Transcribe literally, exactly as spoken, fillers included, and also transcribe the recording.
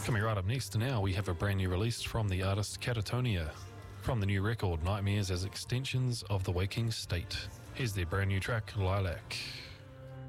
Coming right up next now, we have a brand new release from the artist Catatonia, from the new record Nightmares as Extensions of the Waking State. Here's their brand new track, Lilac.